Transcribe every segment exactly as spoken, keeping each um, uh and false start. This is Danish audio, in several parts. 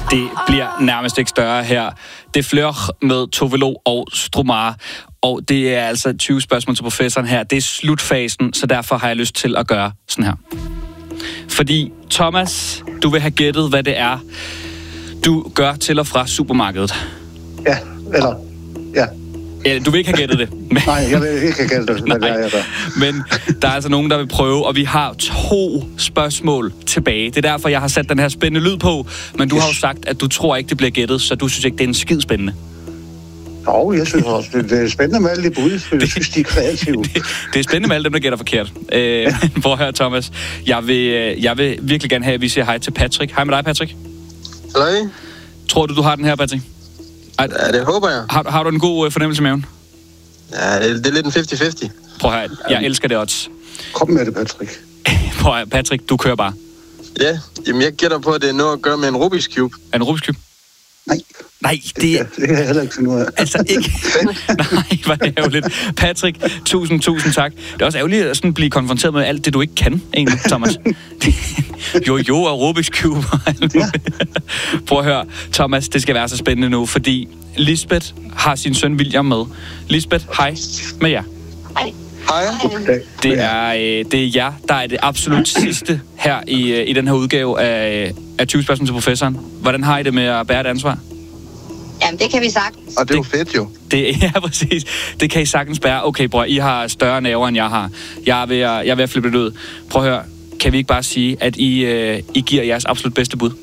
Det bliver nærmest ikke større her. Det flør med Tove Lo og Stromae. Og det er altså tyve spørgsmål til professoren her. Det er slutfasen, så derfor har jeg lyst til at gøre sådan her. Fordi, Thomas, du vil have gættet, hvad det er, du gør til og fra supermarkedet. Ja, eller... Ja. Ja, du vil ikke have gættet det. Men... Nej, jeg vil ikke have gættet det, hvad det er, jeg gør. Men der er altså nogen, der vil prøve, og vi har to spørgsmål tilbage. Det er derfor, jeg har sat den her spændende lyd på. Men du yes. har jo sagt, at du tror ikke, det bliver gættet, så du synes ikke, det er en skid spændende. Jo, jeg synes også, det, det er spændende med alle de bud, for jeg synes, de er kreative. det, det er spændende med alle dem, der gætter forkert. Øh, ja. Prøv at høre, Thomas. Jeg vil, jeg vil virkelig gerne have, at vi siger hej til Patrick. Hej med dig, Patrick. Hej. Tror du, du har den her, Patrick? Ej, ja, det håber jeg. Har, har du en god fornemmelse i maven? Ja, det, det er lidt en halvtreds halvtreds. Prøv at høre, jeg elsker det odds. Kom med det, Patrick. Prøv at høre, Patrick, du kører bare. Ja, jamen jeg gætter på, at det er noget at gøre med en Rubik's Cube. En Rubik's Cube? Nej. Nej, det er... Det kan jeg heller ikke finde ud af. Altså ikke... Nej, hvor er det ærgerligt. Patrick, tusind, tusind tak. Det er også ærgerligt at sådan blive konfronteret med alt det, du ikke kan, egentlig, Thomas. jo, jo, og Rubik's Cube. Ja. Prøv at høre, Thomas, det skal være så spændende nu, fordi Lisbeth har sin søn William med. Lisbeth, hej med jer. Hej. Hej. Det er, øh, det er jer, der er det absolut sidste her i, øh, i den her udgave af, af tyve spørgsmål til professoren. Hvordan har I det med at bære et ansvar? Jamen, det kan vi sagtens. Og det er jo fedt, jo. Det, ja, præcis. Det kan I sagtens bære. Okay, bror, I har større nerver, end jeg har. Jeg er ved at, jeg er ved at flippe det ud. Prøv at høre, kan vi ikke bare sige, at I, øh, I giver jeres absolut bedste bud?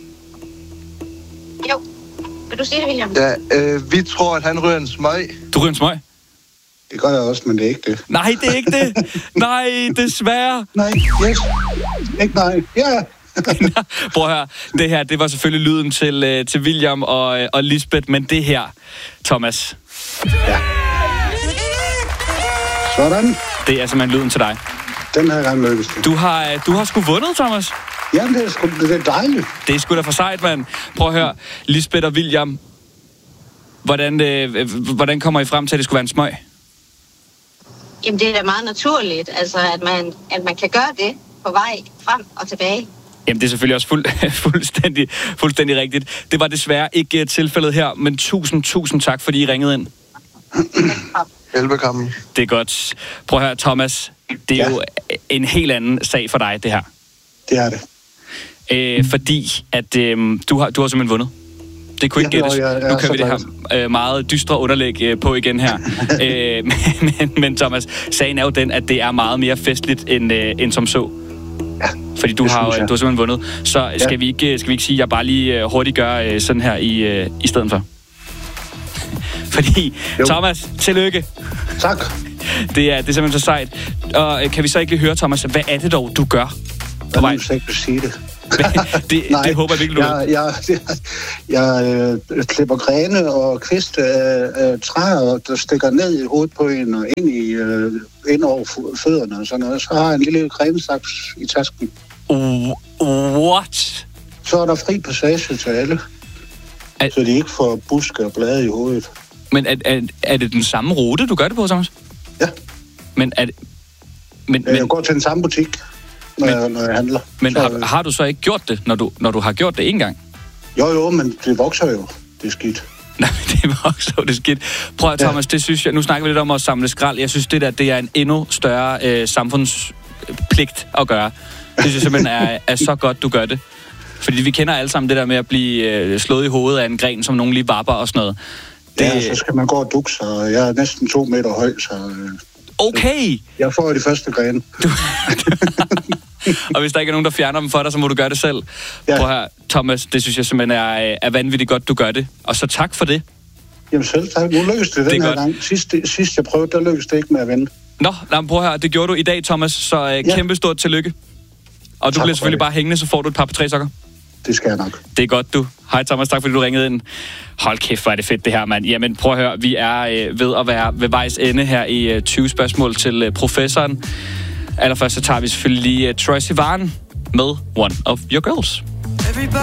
Jo. Vil du sige det, William? Ja, øh, vi tror, at han ryger en smøg. Du ryger en smøg? Det gør jeg også, men det er ikke det. Nej, det er ikke det. Nej, desværre. Nej, yes. Ikke nej. Ja. Prøv at høre, det her, det var selvfølgelig lyden til, øh, til William og, øh, og Lisbeth, men det her, Thomas. Ja. Sådan. Det er simpelthen lyden til dig. Den her gang lykkes det. Du har, du har sgu vundet, Thomas. Jamen, det er, sgu, det er dejligt. Det er sgu da for sejt, mand. Prøv at høre, Lisbeth og William, hvordan, øh, hvordan kommer I frem til, at det skulle være en smøg? Jamen, det er da meget naturligt, altså, at man, at man kan gøre det på vej frem og tilbage. Jamen, det er selvfølgelig også fuld, fuldstændig, fuldstændig rigtigt. Det var desværre ikke tilfældet her, men tusind, tusind tak, fordi I ringede ind. Velbekomme. Det er godt. Prøv at høre, Thomas. Det er ja. jo en helt anden sag for dig, det her. Det er det. Øh, fordi at øh, du, har, du har simpelthen vundet. Det kunne ikke gættes. Ja, nu kan vi det her øh, meget dystre underlæg øh, på igen her. øh, men, men Thomas, sagen er jo den, at det er meget mere festligt end, øh, end som så. Ja, fordi du har, du har simpelthen vundet. Så skal, ja. vi ikke, skal vi ikke sige, at jeg bare lige øh, hurtigt gør øh, sådan her i, øh, i stedet for? Fordi, jo. Thomas, tillykke. Tak. Det er, det er simpelthen så sejt. Og øh, kan vi så ikke lige høre, Thomas, hvad er det dog, du gør? Jeg vil ikke sige det. det, Nej, det håber jeg virkelig, du jeg, jeg, jeg, jeg øh, klipper grene og kviste af øh, træer, der stikker ned i hovedet på en og ind, i, øh, ind over fødderne og sådan noget. Så har jeg en lille cremesaks i tasken. Uh, what? Så er der fri passage til alle, er, så de ikke får buske og blade i hovedet. Men er, er, er det den samme rute, du gør det på, Thomas? Ja. Men er det... Men, jeg men, går til den samme butik, når, men, jeg, når jeg handler. Men så, har, har du så ikke gjort det, når du, når du har gjort det en gang? Jo, jo, men det vokser jo. Det er skidt. Nej, det vokser jo, det er skidt. Prøv at, Thomas, ja. det synes jeg... Nu snakker vi lidt om at samle skrald. Jeg synes, det der, det er en endnu større øh, samfundspligt at gøre. Det synes jeg simpelthen er, er så godt, du gør det. Fordi vi kender alle sammen det der med at blive øh, slået i hovedet af en gren, som nogen lige vapper og sådan noget. Det... Ja, så skal man gå og dukke sig, og jeg er næsten to meter høj, så... Øh, okay! Jeg får de første grene. Du... og hvis der ikke er nogen, der fjerner dem for dig, så må du gøre det selv. Ja. Prøv her, Thomas, det synes jeg simpelthen er, er vanvittigt godt, du gør det. Og så tak for det. Jamen selv tak. Nu lykkedes det, det den her godt. gang. Sidst, sidst jeg prøvede, der lykkedes det ikke med at vende. Nå, lad mig prøve her. Det gjorde du i dag, Thomas, så uh, ja. kæmpe stort tillykke. Og du tak bliver selvfølgelig bare hængende, så får du et par på tre sokker. Det skal jeg nok. Det er godt, du. Hej Thomas, tak fordi du ringede ind. Hold kæft, hvor er det fedt det her, mand. Jamen prøv at høre, vi er øh, ved at være ved vejs ende her i øh, tyve spørgsmål til øh, professoren. Allerførst så tager vi selvfølgelig lige øh, Troye Sivan med One of Your Girls.